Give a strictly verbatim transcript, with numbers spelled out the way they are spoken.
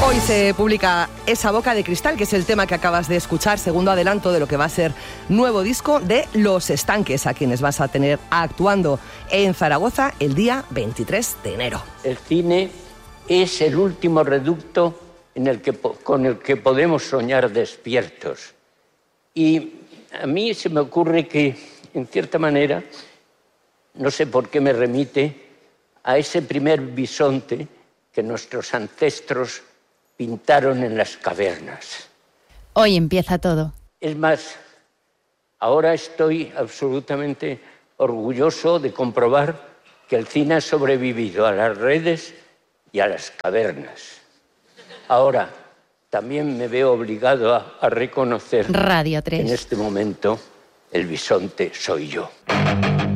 Hoy se publica Esa boca de cristal, que es el tema que acabas de escuchar, segundo adelanto de lo que va a ser nuevo disco de Los Estanques, a quienes vas a tener actuando en Zaragoza el día veintitrés de enero. El cine es el último reducto en el que, con el que podemos soñar despiertos. Y a mí se me ocurre que, en cierta manera, no sé por qué me remite a ese primer bisonte que nuestros ancestros pintaron en las cavernas. Hoy empieza todo. Es más, ahora estoy absolutamente orgulloso de comprobar que el cine ha sobrevivido a las redes y a las cavernas. Ahora, también me veo obligado a, a reconocer Radio tres. que en este momento el bisonte soy yo.